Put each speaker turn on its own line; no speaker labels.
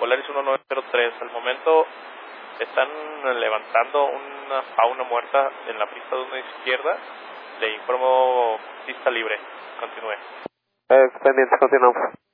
Polaris 1903. Al momento están levantando una fauna muerta en la pista de una izquierda. Le informo pista libre. Continúe.
Pendiente, continuamos.